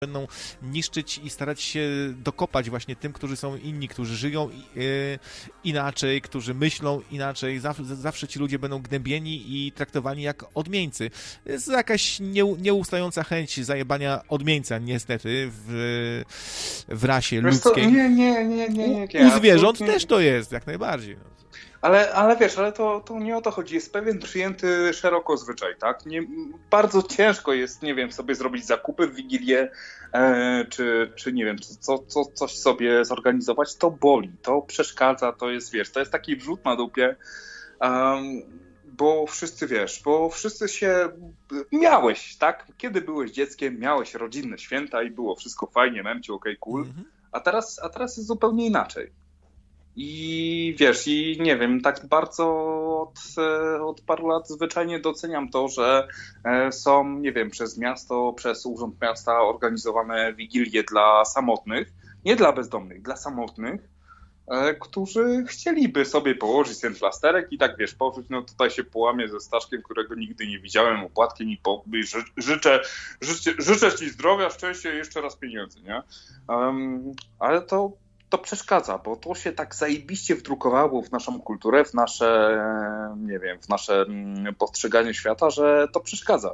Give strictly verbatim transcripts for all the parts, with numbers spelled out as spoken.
będą niszczyć i starać się dokopać właśnie tym, którzy są inni, którzy żyją yy, inaczej, którzy myślą inaczej. Zawsze, zawsze ci ludzie będą gnębieni i traktowani jak odmieńcy. Jest jakaś nie, nieustająca chęć zajebania odmieńca, niestety, w, w rasie wiesz ludzkiej. Co? Nie, nie, nie, nie, nie, nie. U, u zwierząt absolutnie. też to jest, jak najbardziej. Ale, ale wiesz, ale to, to nie o to chodzi. Jest pewien przyjęty szeroko zwyczaj, tak? Nie, bardzo ciężko jest, nie wiem, sobie zrobić zakupy w Wigilię, e, czy, czy nie wiem, co, co, coś sobie zorganizować. To boli, to przeszkadza, to jest, wiesz, to jest taki wrzut na dupie, um, bo wszyscy, wiesz, bo wszyscy się miałeś, tak? Kiedy byłeś dzieckiem, miałeś rodzinne święta i było wszystko fajnie, memci, okej, okay, cool, mhm. a, teraz, a teraz jest zupełnie inaczej. I wiesz, i nie wiem, tak bardzo od, od paru lat zwyczajnie doceniam to, że są, nie wiem, przez miasto, przez Urząd Miasta organizowane wigilie dla samotnych, nie dla bezdomnych, dla samotnych, którzy chcieliby sobie położyć ten plasterek i tak, wiesz, położyć, no tutaj się połamię ze Staszkiem, którego nigdy nie widziałem, opłatkiem i, po, i ży, życzę, życzę, życzę ci zdrowia, szczęścia i jeszcze raz pieniędzy, nie? Um, ale to To przeszkadza, bo to się tak zajebiście wdrukowało w naszą kulturę, w nasze, nie wiem, w nasze postrzeganie świata, że to przeszkadza.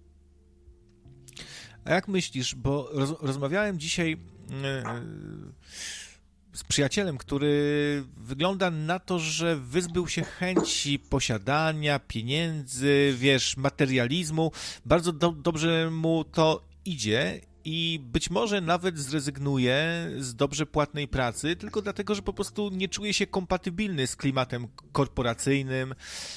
A jak myślisz, bo roz, rozmawiałem dzisiaj yy, z przyjacielem, który wygląda na to, że wyzbył się chęci posiadania, pieniędzy, wiesz, materializmu. Bardzo do, dobrze mu to idzie. I być może nawet zrezygnuje z dobrze płatnej pracy, tylko dlatego, że po prostu nie czuje się kompatybilny z klimatem korporacyjnym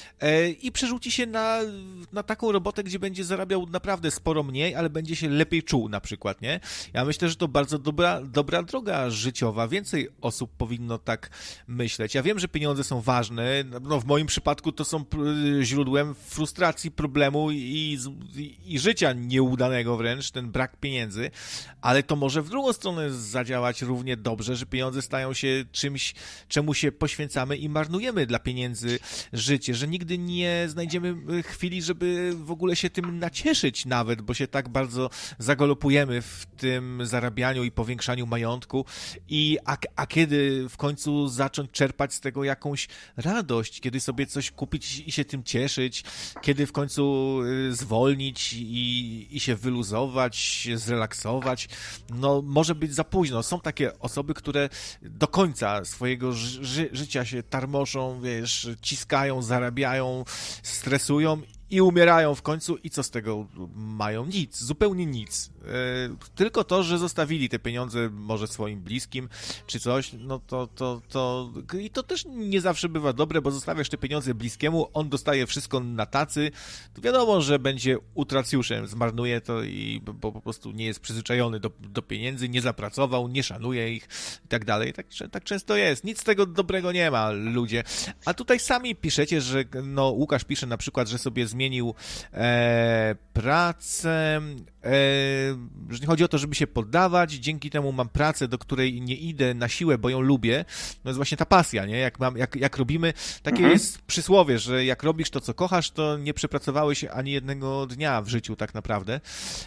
i przerzuci się na, na taką robotę, gdzie będzie zarabiał naprawdę sporo mniej, ale będzie się lepiej czuł na przykład, nie? Ja myślę, że to bardzo dobra, dobra droga życiowa. Więcej osób powinno tak myśleć. Ja wiem, że pieniądze są ważne. No, w moim przypadku to są źródłem frustracji, problemu i, i, i życia nieudanego wręcz, ten brak pieniędzy. Ale to może w drugą stronę zadziałać równie dobrze, że pieniądze stają się czymś, czemu się poświęcamy i marnujemy dla pieniędzy życie, że nigdy nie znajdziemy chwili, żeby w ogóle się tym nacieszyć nawet, bo się tak bardzo zagalopujemy w tym zarabianiu i powiększaniu majątku i a, a kiedy w końcu zacząć czerpać z tego jakąś radość, kiedy sobie coś kupić i się tym cieszyć, kiedy w końcu zwolnić i, i się wyluzować, zrelaksować, no może być za późno. Są takie osoby, które do końca swojego ży- życia się tarmoszą, wiesz, ciskają, zarabiają, stresują i umierają w końcu i co z tego mają? Nic, zupełnie nic. Yy, tylko to, że zostawili te pieniądze może swoim bliskim czy coś, no to, to, to i to też nie zawsze bywa dobre, bo zostawiasz te pieniądze bliskiemu, on dostaje wszystko na tacy, to wiadomo, że będzie utracjuszem, zmarnuje to i bo po prostu nie jest przyzwyczajony do, do pieniędzy, nie zapracował, nie szanuje ich i tak dalej. Tak, tak często jest. Nic z tego dobrego nie ma, ludzie. A tutaj sami piszecie, że no Łukasz pisze na przykład, że sobie zmienił zmienił e, pracę, e, że nie chodzi o to, żeby się poddawać, dzięki temu mam pracę, do której nie idę na siłę, bo ją lubię, no jest właśnie ta pasja, nie? Jak, mam, jak, jak robimy, takie mhm. jest przysłowie, że jak robisz to, co kochasz, to nie przepracowałeś ani jednego dnia w życiu tak naprawdę.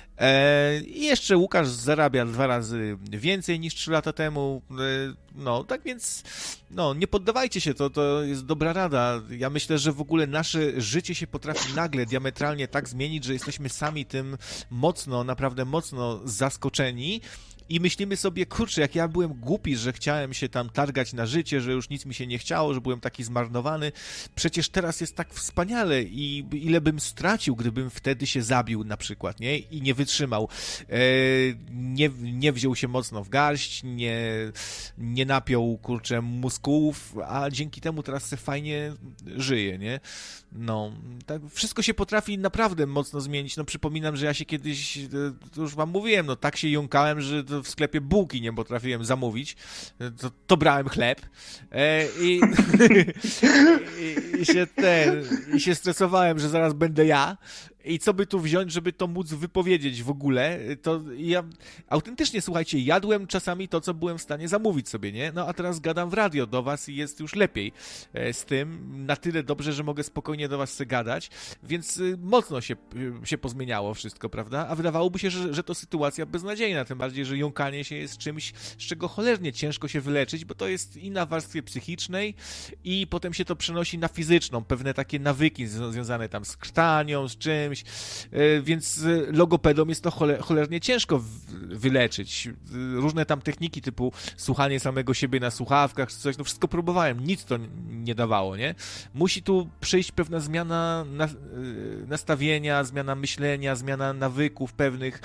E, I jeszcze Łukasz zarabia dwa razy więcej niż trzy lata temu, e, no tak więc no, nie poddawajcie się, to, to jest dobra rada. Ja myślę, że w ogóle nasze życie się potrafi nagle, diametralnie tak zmienić, że jesteśmy sami tym mocno, naprawdę mocno zaskoczeni i myślimy sobie, kurczę, jak ja byłem głupi, że chciałem się tam targać na życie, że już nic mi się nie chciało, że byłem taki zmarnowany. Przecież teraz jest tak wspaniale i ile bym stracił, gdybym wtedy się zabił na przykład, nie? I nie wytrzymał. E, nie, nie wziął się mocno w garść, nie, nie napiął, kurczę, muskułów, a dzięki temu teraz se fajnie żyje, nie? No, tak wszystko się potrafi naprawdę mocno zmienić. No przypominam, że ja się kiedyś, to już wam mówiłem, no tak się jąkałem, że w sklepie bułki nie potrafiłem zamówić, to, to brałem chleb e, i, i, i, się ten, i się stresowałem, że zaraz będę ja I co by tu wziąć, żeby to móc wypowiedzieć w ogóle, to ja autentycznie, słuchajcie, jadłem czasami to, co byłem w stanie zamówić sobie, nie? No a teraz gadam w radio do was i jest już lepiej z tym, na tyle dobrze, że mogę spokojnie do was sobie gadać, więc mocno się, się pozmieniało wszystko, prawda? A wydawałoby się, że, że to sytuacja beznadziejna, tym bardziej, że jąkanie się jest czymś, z czego cholernie ciężko się wyleczyć, bo to jest i na warstwie psychicznej i potem się to przenosi na fizyczną, pewne takie nawyki związane tam z krtanią, z czymś, więc logopedom jest to cholernie ciężko wyleczyć. Różne tam techniki typu słuchanie samego siebie na słuchawkach, czy coś, no wszystko próbowałem, nic to nie dawało, nie? Musi tu przyjść pewna zmiana nastawienia, zmiana myślenia, zmiana nawyków pewnych.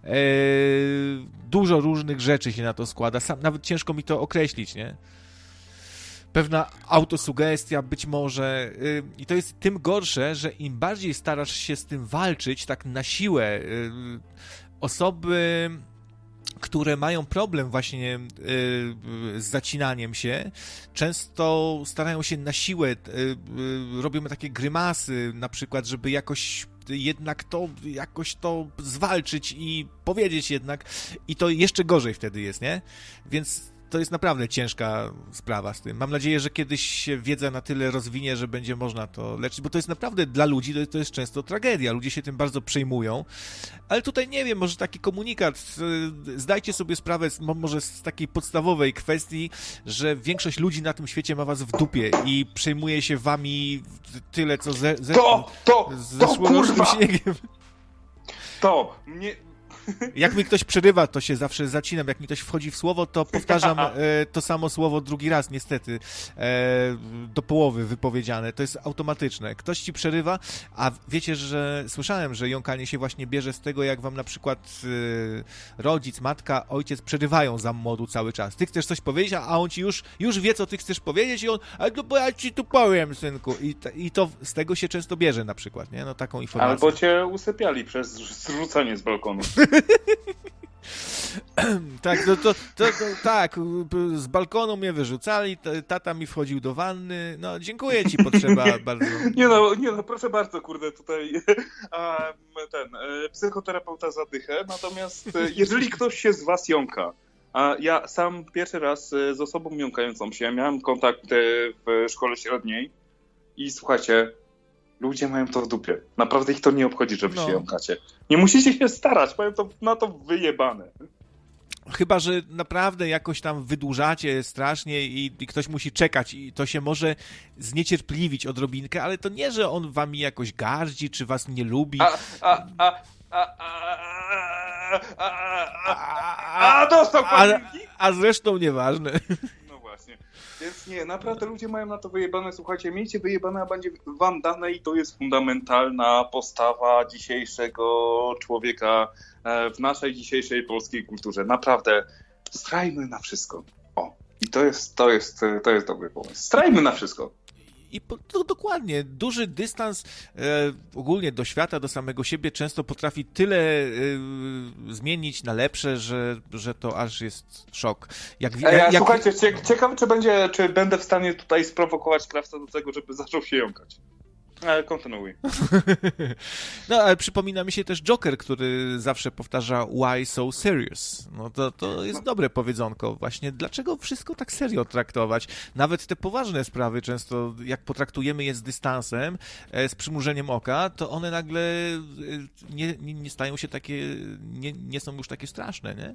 Dużo różnych rzeczy się na to składa, sam, nawet ciężko mi to określić, nie? Pewna autosugestia być może yy, i to jest tym gorsze, że im bardziej starasz się z tym walczyć tak na siłę, yy, osoby, które mają problem właśnie yy, z zacinaniem się, często starają się na siłę, yy, yy, robią takie grymasy, na przykład, żeby jakoś jednak to, jakoś to zwalczyć i powiedzieć jednak, i to jeszcze gorzej wtedy jest, nie? Więc to jest naprawdę ciężka sprawa z tym. Mam nadzieję, że kiedyś się wiedza na tyle rozwinie, że będzie można to leczyć, bo to jest naprawdę dla ludzi, to, to jest często tragedia. Ludzie się tym bardzo przejmują, ale tutaj nie wiem, może taki komunikat, zdajcie sobie sprawę z, może z takiej podstawowej kwestii, że większość ludzi na tym świecie ma was w dupie i przejmuje się wami tyle, co ze, ze, to, to, zeszłorocznym śniegiem. To, mnie... Jak mi ktoś przerywa, to się zawsze zacinam. Jak mi ktoś wchodzi w słowo, to powtarzam e, to samo słowo drugi raz, niestety, e, do połowy wypowiedziane. To jest automatyczne. Ktoś ci przerywa, a wiecie, że słyszałem, że jąkanie się właśnie bierze z tego, jak wam na przykład e, rodzic, matka, ojciec przerywają za młodu cały czas. Ty chcesz coś powiedzieć, a on ci już, już wie, co ty chcesz powiedzieć i on, ale to bo ja ci tu powiem, synku. I, I to z tego się często bierze na przykład, nie? No taką informację. Albo cię usypiali przez zrzucanie z balkonu. Tak, to, to, to, to, tak, z balkonu mnie wyrzucali, tata mi wchodził do wanny, no dziękuję ci, potrzeba bardzo. Nie no, nie no, proszę bardzo, kurde, tutaj a, ten, psychoterapeuta zadychę, natomiast jeżeli ktoś się z was jąka, a ja sam pierwszy raz z osobą jąkającą się miałem kontakt w szkole średniej i słuchajcie, ludzie mają to w dupie. Naprawdę ich to nie obchodzi, że wy no. się jąkacie. Nie musicie się starać, mają to na to wyjebane. Chyba że naprawdę jakoś tam wydłużacie strasznie i, i ktoś musi czekać i to się może zniecierpliwić odrobinkę, ale to nie, że on wami jakoś gardzi, czy was nie lubi. A, a, a, a, a, a, a, a, a dostał palinki? A, a zresztą nieważne. No właśnie. Więc nie, naprawdę ludzie mają na to wyjebane. Słuchajcie, miejcie wyjebane, a będzie wam dane i to jest fundamentalna postawa dzisiejszego człowieka w naszej dzisiejszej polskiej kulturze. Naprawdę, strajmy na wszystko. O, i to jest, to jest, to jest dobry pomysł. Strajmy na wszystko. I to dokładnie, duży dystans e, ogólnie do świata, do samego siebie często potrafi tyle e, zmienić na lepsze, że, że to aż jest szok. Jak, jak, jak... Słuchajcie, ciekawe, czy będzie, czy będę w stanie tutaj sprowokować krawca do tego, żeby zaczął się jąkać. Ale kontynuuj. No, ale przypomina mi się też Joker, który zawsze powtarza why so serious. No to, to jest no. dobre powiedzonko właśnie. Dlaczego wszystko tak serio traktować? Nawet te poważne sprawy często, jak potraktujemy je z dystansem, z przymrużeniem oka, to one nagle nie, nie, nie stają się takie, nie, nie są już takie straszne, nie?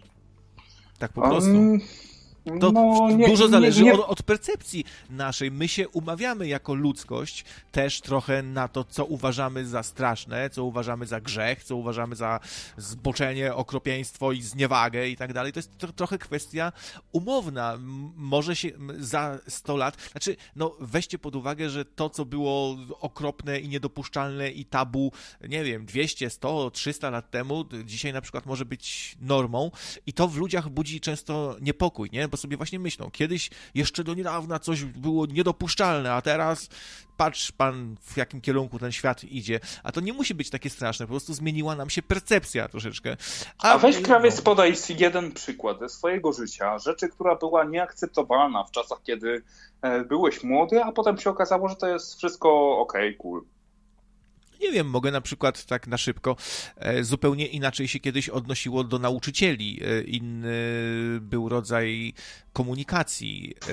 Tak po prostu. Um... To no, nie, dużo zależy nie, nie. Od, od percepcji naszej. My się umawiamy jako ludzkość też trochę na to, co uważamy za straszne, co uważamy za grzech, co uważamy za zboczenie, okropieństwo i zniewagę i tak dalej. To jest to, trochę kwestia umowna. Może się za sto lat... Znaczy, no weźcie pod uwagę, że to, co było okropne i niedopuszczalne i tabu, nie wiem, dwieście, sto, trzysta lat temu, dzisiaj na przykład może być normą i to w ludziach budzi często niepokój, nie? Bo sobie właśnie myślą, kiedyś jeszcze do niedawna coś było niedopuszczalne, a teraz patrz pan, w jakim kierunku ten świat idzie. A to nie musi być takie straszne, po prostu zmieniła nam się percepcja troszeczkę. A, a weź krawiec, no. podaj jeden przykład ze swojego życia, rzeczy, która była nieakceptowalna w czasach, kiedy byłeś młody, a potem się okazało, że to jest wszystko okej, okay, cool. Nie wiem, mogę na przykład tak na szybko, e, zupełnie inaczej się kiedyś odnosiło do nauczycieli. E, inny był rodzaj komunikacji. E,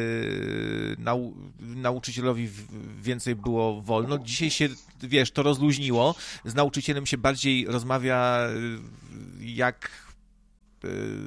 nau, nauczycielowi w, więcej było wolno. Dzisiaj się, wiesz, to rozluźniło. Z nauczycielem się bardziej rozmawia e, jak e,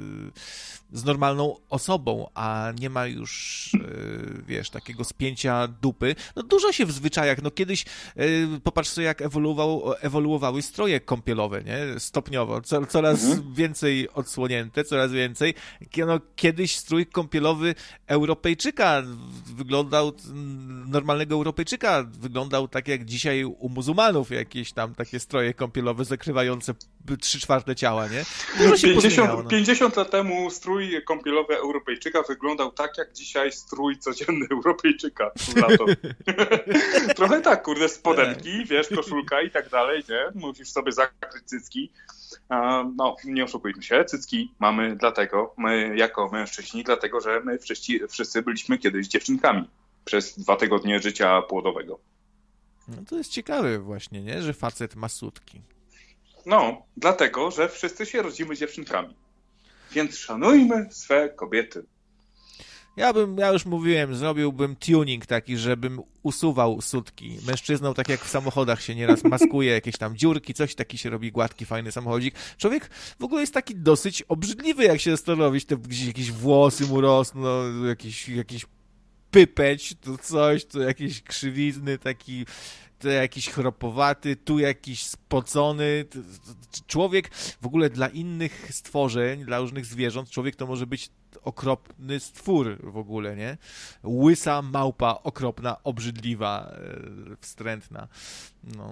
z normalną osobą, a nie ma już, wiesz, takiego spięcia dupy. No dużo się w zwyczajach, no kiedyś, popatrz sobie, jak ewoluował, ewoluowały stroje kąpielowe, nie? Stopniowo, co, coraz mhm. więcej odsłonięte, coraz więcej. No, kiedyś strój kąpielowy Europejczyka wyglądał, normalnego Europejczyka wyglądał tak jak dzisiaj u muzułmanów, jakieś tam takie stroje kąpielowe zakrywające trzy czwarte ciała, nie? Dużo się pięćdziesiąt, no. pięćdziesiąt lat temu strój kąpielowy Europejczyka wyglądał tak, jak dzisiaj strój codzienny Europejczyka w lato. Trochę tak, kurde, spodenki, wiesz, koszulka i tak dalej, nie? Musisz sobie zakryć cycki. No, nie oszukujmy się, cycki mamy dlatego, my jako mężczyźni, dlatego, że my wszyscy, wszyscy byliśmy kiedyś dziewczynkami przez dwa tygodnie życia płodowego. No to jest ciekawe właśnie, nie? Że facet ma sutki. No, dlatego, że wszyscy się rodzimy dziewczynkami. Więc szanujmy swe kobiety. Ja bym, ja już mówiłem, zrobiłbym tuning taki, żebym usuwał sutki. Mężczyzną, tak jak w samochodach się nieraz maskuje, jakieś tam dziurki, coś taki się robi gładki, fajny samochodzik. Człowiek w ogóle jest taki dosyć obrzydliwy, jak się zastanowić, te gdzieś jakieś włosy mu rosną, jakieś, jakieś pypeć, to coś, to jakieś krzywizny, taki... to jakiś chropowaty, tu jakiś spocony. Człowiek w ogóle dla innych stworzeń, dla różnych zwierząt, człowiek to może być okropny stwór w ogóle, nie? Łysa małpa, okropna, obrzydliwa, wstrętna. No.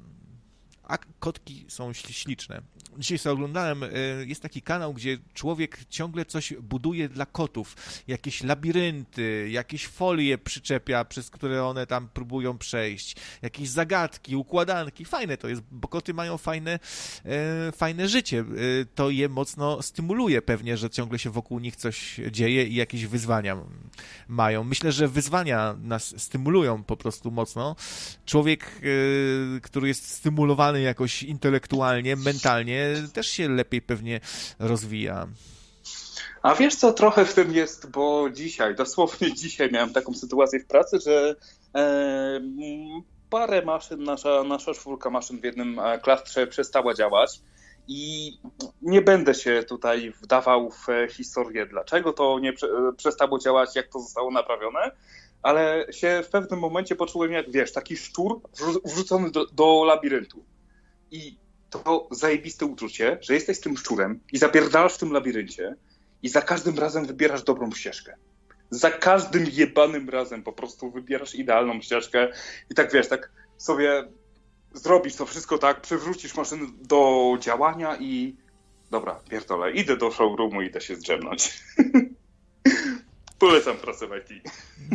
A kotki są śliczne. Dzisiaj sobie oglądałem, jest taki kanał, gdzie człowiek ciągle coś buduje dla kotów. Jakieś labirynty, jakieś folie przyczepia, przez które one tam próbują przejść. Jakieś zagadki, układanki. Fajne to jest, bo koty mają fajne, fajne życie. To je mocno stymuluje pewnie, że ciągle się wokół nich coś dzieje i jakieś wyzwania mają. Myślę, że wyzwania nas stymulują po prostu mocno. Człowiek, który jest stymulowany jakoś intelektualnie, mentalnie, też się lepiej pewnie rozwija. A wiesz co, trochę w tym jest, bo dzisiaj, dosłownie dzisiaj miałem taką sytuację w pracy, że e, parę maszyn, nasza, nasza czwórka maszyn w jednym klastrze przestała działać i nie będę się tutaj wdawał w historię, dlaczego to nie prze, przestało działać, jak to zostało naprawione, ale się w pewnym momencie poczułem jak, wiesz, taki szczur wrzucony do, do labiryntu. I to zajebiste uczucie, że jesteś tym szczurem i zapierdalasz w tym labiryncie i za każdym razem wybierasz dobrą ścieżkę. Za każdym jebanym razem po prostu wybierasz idealną ścieżkę i tak wiesz, tak sobie zrobisz to wszystko tak, przywrócisz maszynę do działania i dobra, pierdolę, idę do showroomu, idę się zdrzemnąć. Polecam pracę w I T.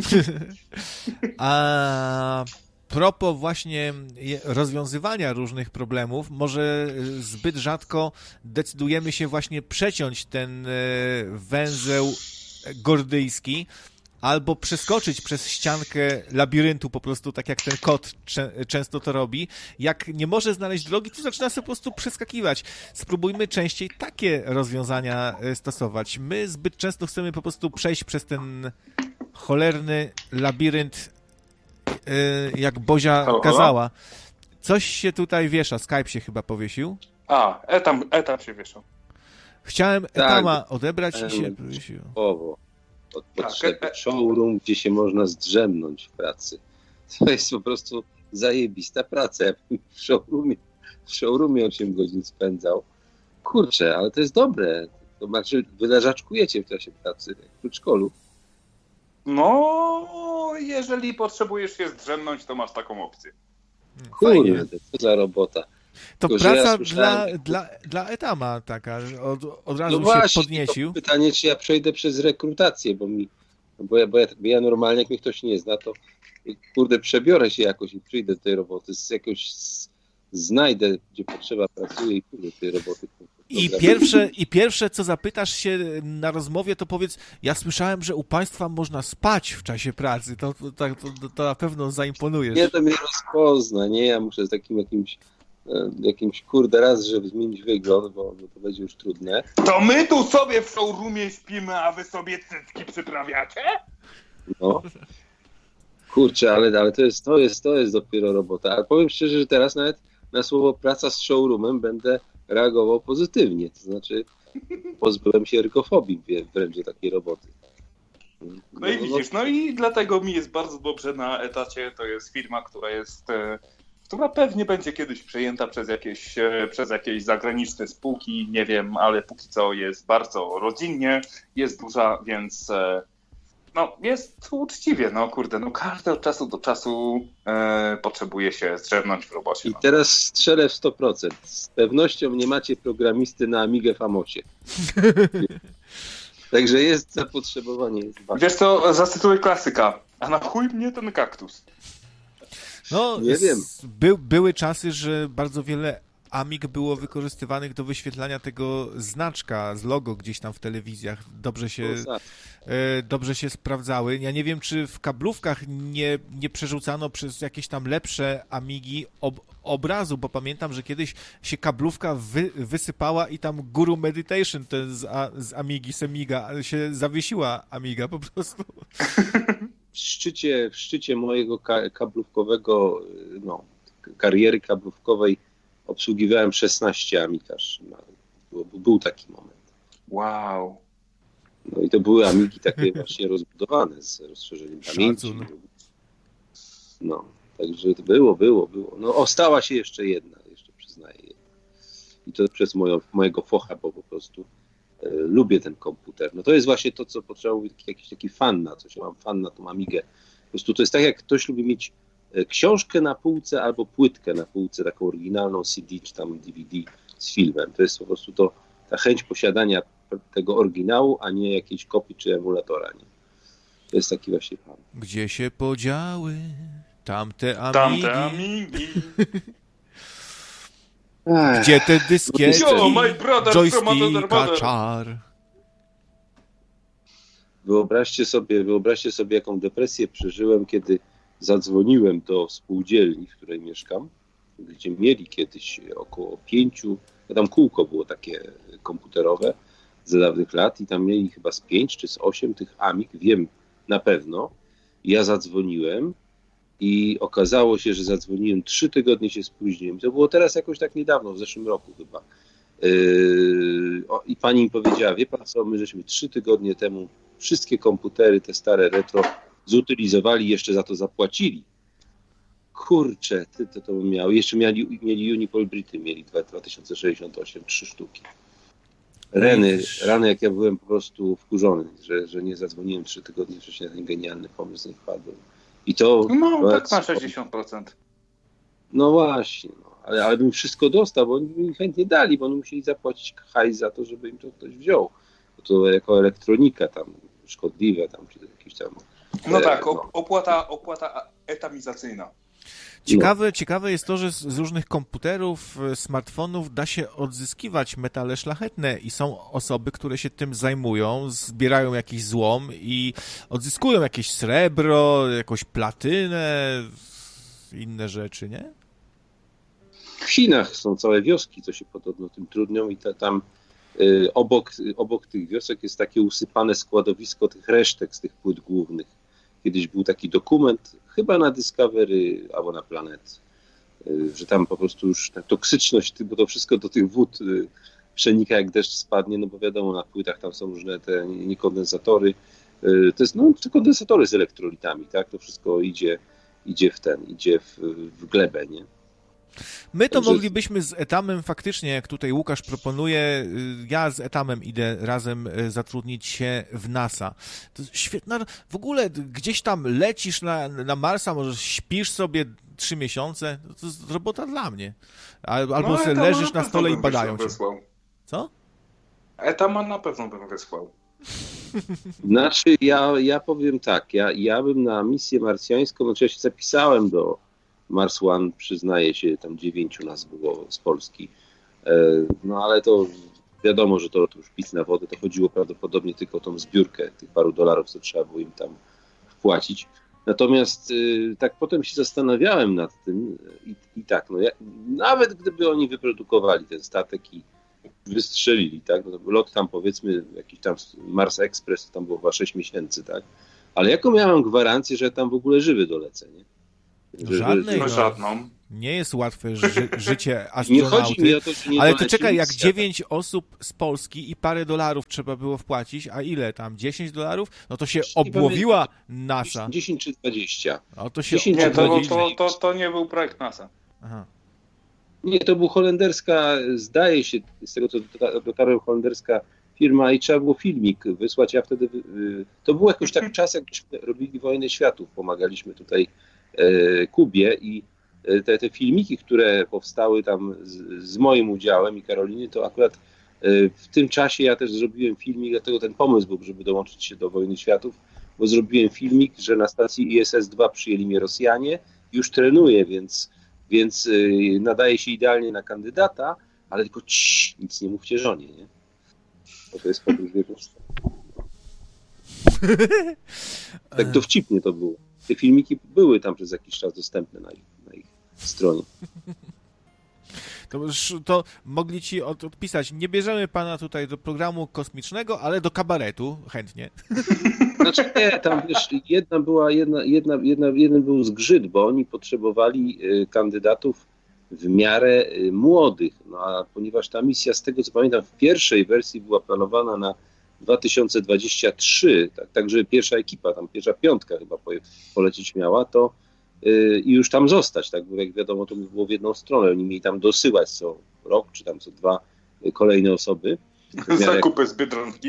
A propos właśnie rozwiązywania różnych problemów, może zbyt rzadko decydujemy się właśnie przeciąć ten węzeł gordyjski albo przeskoczyć przez ściankę labiryntu po prostu, tak jak ten kot często to robi. Jak nie może znaleźć drogi, to zaczyna sobie po prostu przeskakiwać. Spróbujmy częściej takie rozwiązania stosować. My zbyt często chcemy po prostu przejść przez ten cholerny labirynt, jak Bozia halo, kazała. halo? Coś się tutaj wiesza. Skype się chyba powiesił. A, etam, etam się wieszał. Chciałem Tak, etama odebrać i się powiesił. Powo. Od potrzeby tak, showroom, gdzie się można zdrzemnąć w pracy. To jest po prostu zajebista praca. Ja bym w showroomie, w showroomie osiem godzin spędzał. Kurczę, ale to jest dobre. To znaczy, wyleżaczkujecie w czasie pracy, jak w przedszkolu. No, jeżeli potrzebujesz się zdrzemnąć, to masz taką opcję. Kurde, co za robota. To Tylko, praca ja dla, dla, dla etama taka, od, od razu no właśnie, się podniecił. Pytanie, czy ja przejdę przez rekrutację, bo mi, bo ja, bo ja, bo ja normalnie, jak mnie ktoś nie zna, to kurde, przebiorę się jakoś i przyjdę do tej roboty, z jakoś z, znajdę, gdzie potrzeba, pracuję i kurde tej roboty. I pierwsze, I pierwsze, co zapytasz się na rozmowie, to powiedz, ja słyszałem, że u państwa można spać w czasie pracy. To, to, to, to na pewno zaimponujesz. Nie, to mnie rozpozna, nie? Ja muszę z takim jakimś, jakimś kurde raz, żeby zmienić wygląd, bo to będzie już trudne. To my tu sobie w showroomie śpimy, a wy sobie cycki przyprawiacie? No. Kurczę, ale, ale to, jest, to, jest, to jest dopiero robota. Ale powiem szczerze, że teraz nawet na słowo praca z showroomem będę reagował pozytywnie. To znaczy pozbyłem się ergofobii wręcz do takiej roboty. No, no i widzisz, no i dlatego mi jest bardzo dobrze na etacie. To jest firma, która jest, e, która pewnie będzie kiedyś przejęta przez jakieś, e, przez jakieś zagraniczne spółki, nie wiem, ale póki co jest bardzo rodzinnie, jest duża, więc e, no jest uczciwie, no kurde, no każdy od czasu do czasu e, potrzebuje się zdrzemnąć w robocie. I no. teraz strzelę w sto procent. Z pewnością nie macie programisty na Amigę Famosie. Także jest zapotrzebowanie. Jest Wiesz co, zacytuję klasyka. A na chuj mnie ten kaktus. No, nie wiem. By, były czasy, że bardzo wiele Amig było wykorzystywanych do wyświetlania tego znaczka z logo gdzieś tam w telewizjach. Dobrze się, e, dobrze się sprawdzały. Ja nie wiem, czy w kablówkach nie, nie przerzucano przez jakieś tam lepsze Amigi ob, obrazu, bo pamiętam, że kiedyś się kablówka wy, wysypała i tam Guru Meditation ten z, a, z Amigi, Semiga, się zawiesiła Amiga po prostu. W szczycie, w szczycie mojego ka- kablówkowego, no, kariery kablówkowej obsługiwałem szesnaście Amikaż. Był, był taki moment. Wow. No i to były Amigi takie właśnie rozbudowane z rozszerzeniem pamięci. Szacun. No, także to było, było, było. No ostała się jeszcze jedna, jeszcze przyznaję. I to przez moją, mojego focha, bo po prostu e, lubię ten komputer. No to jest właśnie to, co potrzeba mówić, jakiś taki fan na coś. Ja mam fan na tą Amigę. Po prostu to jest tak, jak ktoś lubi mieć książkę na półce albo płytkę na półce, taką oryginalną C D czy tam D V D z filmem. To jest po prostu to, ta chęć posiadania tego oryginału, a nie jakiejś kopii czy emulatora. Nie? To jest taki właśnie fan. Gdzie się podziały tamte Amigi? Tamte Amigi. Gdzie te dyskietki, Yo, my brother from another joysticka, mother. czar? Wyobraźcie sobie, wyobraźcie sobie, jaką depresję przeżyłem, kiedy zadzwoniłem do spółdzielni, w której mieszkam, gdzie mieli kiedyś około pięciu, tam kółko było takie komputerowe z dawnych lat i tam mieli chyba z pięć czy z osiem tych Amig, wiem na pewno. Ja zadzwoniłem i okazało się, że zadzwoniłem, trzy tygodnie się spóźniłem. To było teraz jakoś tak niedawno, w zeszłym roku chyba. Yy, o, i pani mi powiedziała, wie pan co, my żeśmy trzy tygodnie temu wszystkie komputery, te stare retro, zutylizowali, jeszcze za to zapłacili. Kurczę, ty to, to bym miał. Jeszcze mieli, mieli Unipol Brity, mieli dwa tysiące sześćdziesiąt osiem, trzy sztuki. Rany, rany, jak ja byłem po prostu wkurzony, że, że nie zadzwoniłem trzy tygodnie wcześniej na ten genialny pomysł, nie wpadłem. I to... No, tak na sześćdziesiąt procent. No właśnie, no. Ale, ale bym wszystko dostał, bo oni mi chętnie dali, bo oni musieli zapłacić hajs za to, żeby im to ktoś wziął. Bo to jako elektronika tam szkodliwe, tam, czy jakieś tam... No tak, opłata, opłata etamizacyjna. Ciekawe, no. ciekawe jest to, że z różnych komputerów, smartfonów da się odzyskiwać metale szlachetne i są osoby, które się tym zajmują, zbierają jakiś złom i odzyskują jakieś srebro, jakąś platynę, inne rzeczy, nie? W Chinach są całe wioski, co się podobno tym trudnią i ta, tam y, obok, obok tych wiosek jest takie usypane składowisko tych resztek z tych płyt głównych. Kiedyś był taki dokument, chyba na Discovery albo na Planet, y, że tam po prostu już ta toksyczność, bo to wszystko do tych wód y, przenika jak deszcz spadnie, no bo wiadomo, na płytach tam są różne te niekondensatory. Y, to jest no, te kondensatory z elektrolitami, tak? To wszystko idzie, idzie w ten, idzie w, w glebę, nie? My to moglibyśmy z Etamem faktycznie, jak tutaj Łukasz proponuje, ja z Etamem idę razem zatrudnić się w NASA. To świetna, w ogóle gdzieś tam lecisz na, na Marsa, może śpisz sobie trzy miesiące, to jest robota dla mnie. Albo no, sobie leżysz na, na stole i badają cię. Wysłał. Co? Etama na pewno bym wysłał. Znaczy, ja, ja powiem tak, ja, ja bym na misję marsjańską, znaczy ja się zapisałem do Mars One, przyznaje się, tam dziewięciu nas było z Polski. No ale to wiadomo, że to, to już pic na wodę, to chodziło prawdopodobnie tylko o tą zbiórkę tych paru dolarów, co trzeba było im tam wpłacić. Natomiast y, tak potem się zastanawiałem nad tym i, i tak, no ja, nawet gdyby oni wyprodukowali ten statek i wystrzelili, tak, no to lot tam powiedzmy, jakiś tam Mars Express, to tam było chyba sześć miesięcy, tak, ale jaką miałem gwarancję, że tam w ogóle żywy dolecę, nie? Że, Żadnej, no, żadną. Nie jest łatwe ży życie astronauty. Nie chodzi mi o to, że nie ale to czekaj, jak dziewięć osób z Polski i parę dolarów trzeba było wpłacić, a ile tam? dziesięć dolarów? No to się obłowiła NASA. dziesięć czy dwadzieścia. No to się nie, to, to, to, to nie był projekt NASA. Aha. Nie, to był holenderska, zdaje się, z tego co dotarłem, holenderska firma i trzeba było filmik wysłać, ja wtedy, to był jakoś tak czas, jak robili Wojnę Światów, pomagaliśmy tutaj Kubie i te, te filmiki, które powstały tam z, z moim udziałem i Karoliny, to akurat w tym czasie ja też zrobiłem filmik, dlatego ten pomysł był, żeby dołączyć się do Wojny Światów, bo zrobiłem filmik, że na stacji I S S dwa przyjęli mnie Rosjanie, już trenuję, więc, więc nadaje się idealnie na kandydata, ale tylko cii, nic nie mówcie żonie, nie? Bo to jest podróż wiekuista. Tak dowcipnie to było. Te filmiki były tam przez jakiś czas dostępne na ich, na ich stronie. To, to mogli ci od, odpisać, nie bierzemy pana tutaj do programu kosmicznego, ale do kabaretu chętnie. Znaczy nie, tam wiesz, jedna była, jedna, jedna, jedna, jeden był zgrzyt, bo oni potrzebowali y, kandydatów w miarę y, młodych, no a ponieważ ta misja, z tego co pamiętam, w pierwszej wersji była planowana na dwa tysiące dwudziesty trzeci, tak, także pierwsza ekipa, tam pierwsza piątka chyba po, polecieć miała, to yy, i już tam zostać, tak, bo jak wiadomo, to było w jedną stronę, oni mieli tam dosyłać co rok, czy tam co dwa y, kolejne osoby. Zakupy z Biedronki.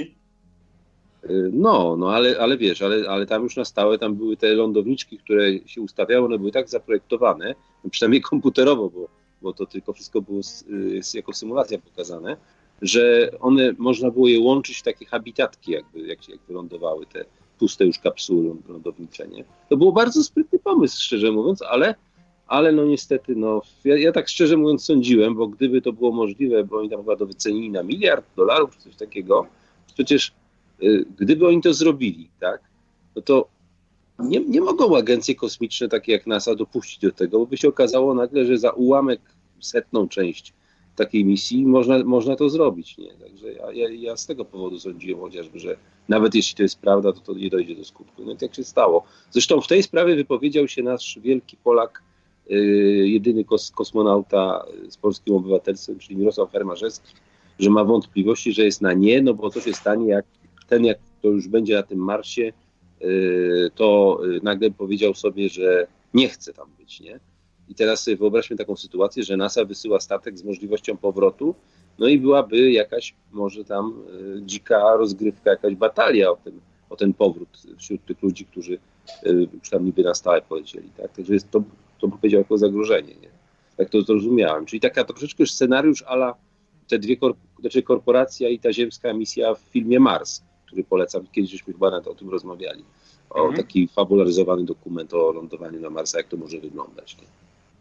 Yy, no, no, ale, ale wiesz, ale, ale tam już na stałe, tam były te lądowniczki, które się ustawiały, one były tak zaprojektowane, no przynajmniej komputerowo, bo, bo to tylko wszystko było yy, jako symulacja pokazane, że one, można było je łączyć w takie habitatki, jakby, jak, jak wylądowały te puste już kapsuły lądownicze, nie? To był bardzo sprytny pomysł, szczerze mówiąc, ale, ale no niestety, no, ja, ja tak szczerze mówiąc sądziłem, bo gdyby to było możliwe, bo oni tam chyba to wycenili na miliard dolarów, czy coś takiego, przecież y, gdyby oni to zrobili, tak, no to nie, nie mogą agencje kosmiczne takie jak NASA dopuścić do tego, bo by się okazało nagle, że za ułamek, setną część takiej misji można, można to zrobić, nie? Także ja, ja, ja z tego powodu sądziłem chociażby, że nawet jeśli to jest prawda, to to nie dojdzie do skutku. No i tak się stało. Zresztą w tej sprawie wypowiedział się nasz wielki Polak, yy, jedyny kos, kosmonauta z polskim obywatelstwem, czyli Mirosław Hermarzewski, że ma wątpliwości, że jest na nie, no bo co się stanie, jak ten, jak to już będzie na tym Marsie, yy, to yy, nagle powiedział sobie, że nie chce tam być, nie? I teraz sobie wyobraźmy taką sytuację, że NASA wysyła statek z możliwością powrotu, no i byłaby jakaś może tam y, dzika rozgrywka, jakaś batalia o ten, o ten powrót wśród tych ludzi, którzy y, już tam niby na stałe polecieli. Tak? Także jest to, to bym powiedział jako zagrożenie. Nie? Tak to zrozumiałem. Czyli taka troszeczkę scenariusz a la te dwie korp- znaczy korporacja i ta ziemska misja w filmie Mars, który polecam. Kiedyś żeśmy chyba nawet o tym rozmawiali. O mhm. taki fabularyzowany dokument o lądowaniu na Marsa, jak to może wyglądać. Nie?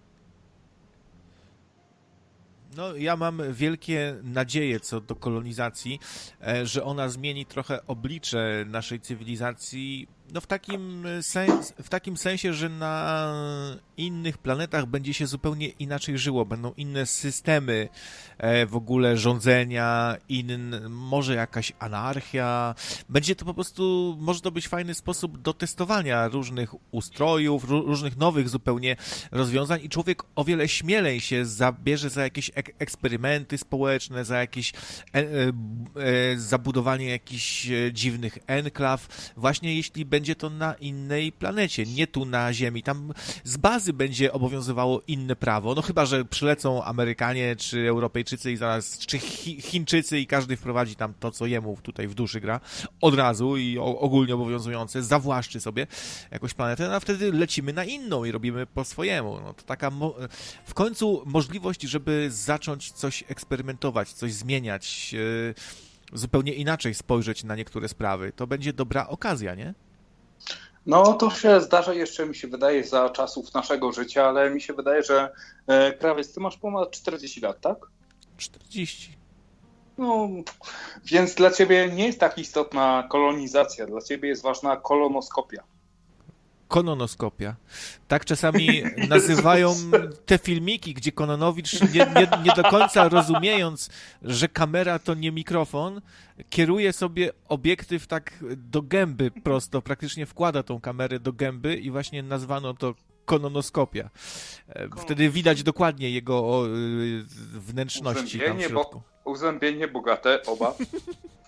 No, ja mam wielkie nadzieje co do kolonizacji, że ona zmieni trochę oblicze naszej cywilizacji, no w takim, sens, w takim sensie, że na innych planetach będzie się zupełnie inaczej żyło, będą inne systemy w ogóle rządzenia, in, może jakaś anarchia, będzie to po prostu, może to być fajny sposób do testowania różnych ustrojów, różnych nowych zupełnie rozwiązań i człowiek o wiele śmielej się zabierze za jakieś ek- eksperymenty społeczne, za jakieś e, e, zabudowanie jakichś dziwnych enklaw, właśnie jeśli będzie to na innej planecie, nie tu na Ziemi. Tam z bazy będzie obowiązywało inne prawo, no chyba, że przylecą Amerykanie czy Europejczycy i zaraz, czy Chi- Chińczycy i każdy wprowadzi tam to, co jemu tutaj w duszy gra, od razu i o, ogólnie obowiązujące, zawłaszczy sobie jakąś planetę, no a wtedy lecimy na inną i robimy po swojemu. No to taka mo- w końcu możliwość, żeby zacząć coś eksperymentować, coś zmieniać, yy, zupełnie inaczej spojrzeć na niektóre sprawy, to będzie dobra okazja, nie? No to się zdarza jeszcze, mi się wydaje, za czasów naszego życia, ale mi się wydaje, że e, Krawiec, ty masz ponad czterdzieści lat, tak? czterdzieści. No, więc dla ciebie nie jest tak istotna kolonizacja, dla ciebie jest ważna kolonoskopia. Kononoskopia. Tak czasami nazywają te filmiki, gdzie Kononowicz, nie, nie, nie do końca rozumiejąc, że kamera to nie mikrofon, kieruje sobie obiektyw tak do gęby prosto, praktycznie wkłada tą kamerę do gęby i właśnie nazwano to kononoskopia. Wtedy widać dokładnie jego wnętrzności tam w środku. Bo, uzębienie bogate, oba.